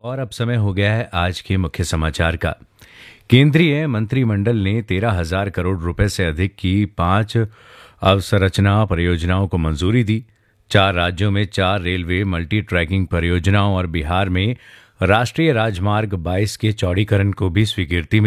और अब समय हो गया है आज के मुख्य समाचार का। केंद्रीय मंत्रिमंडल ने 13,000 करोड़ रुपए से अधिक की 5 अवसंरचना परियोजनाओं को मंजूरी दी। 4 राज्यों में 4 रेलवे मल्टी ट्रैकिंग परियोजनाओं और बिहार में राष्ट्रीय राजमार्ग 22 के चौड़ीकरण को भी स्वीकृति